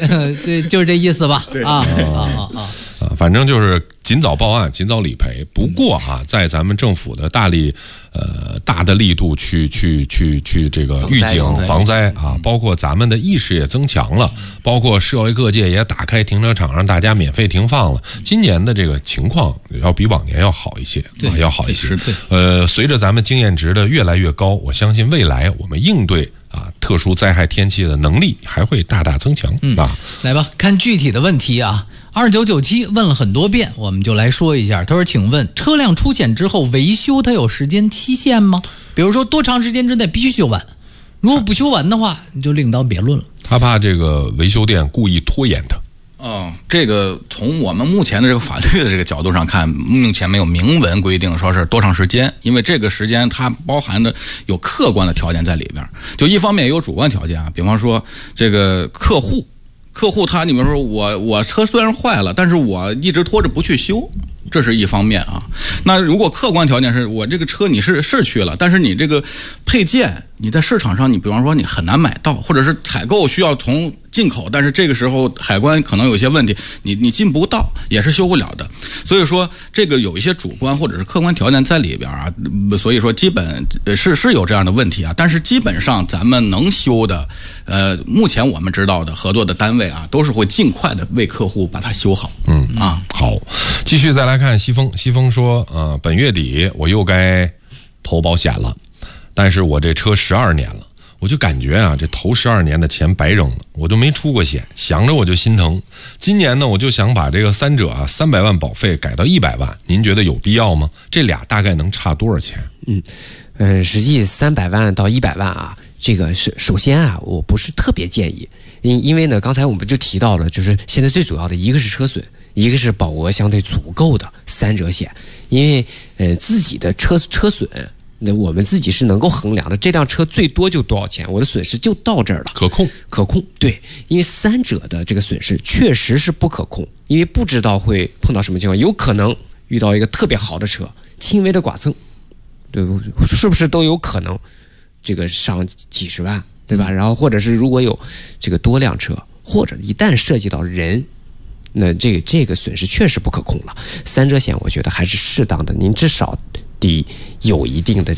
对，就是这意思吧？ 反正就是尽早报案，尽早理赔。不过在咱们政府的大的力度去这个预警防灾包括咱们的意识也增强了，包括社会各界也打开停车场让大家免费停放了。今年的这个情况要比往年要好一些，要好一些。随着咱们经验值的越来越高，我相信未来我们应对特殊灾害天气的能力还会大大增强。 来吧，看具体的问题2997问了很多遍，我们就来说一下。他说：“请问车辆出险之后维修，它有时间期限吗？比如说多长时间之内必须修完，如果不修完的话，你就另当别论了。” 他怕这个维修店故意拖延它。 这个从我们目前的这个法律的这个角度上看，目前没有明文规定说是多长时间，因为这个时间它包含的有客观的条件在里边，就一方面也有主观条件比方说这个客户他，你比如说我车虽然坏了，但是我一直拖着不去修，这是一方面那如果客观条件是我这个车你是去了，但是你这个配件你在市场上你比方说你很难买到，或者是采购需要从进口，但是这个时候海关可能有些问题，你进不到，也是修不了的。所以说这个有一些主观或者是客观条件在里边所以说基本是有这样的问题但是基本上咱们能修的目前我们知道的合作的单位都是会尽快的为客户把它修好。 好，继续再来看西风说本月底我又该投保险了，但是我这车12年了，我就感觉这头12年的钱白扔了，我就没出过险，想着我就心疼。今年呢，我就想把这个三者300万保费改到100万，您觉得有必要吗？这俩大概能差多少钱？ 实际300万到100万这个是首先我不是特别建议，因为呢，刚才我们就提到了，就是现在最主要的一个是车损，一个是保额相对足够的三者险，因为自己的车损。那我们自己是能够衡量的，这辆车最多就多少钱，我的损失就到这儿了，可控。对，因为三者的这个损失确实是不可控，因为不知道会碰到什么情况，有可能遇到一个特别好的车，轻微的剐蹭，对，是不是都有可能这个上几十万，对吧？然后或者是如果有这个多辆车，或者一旦涉及到人，那这个损失确实不可控了。三者险我觉得还是适当的，您至少得有一定的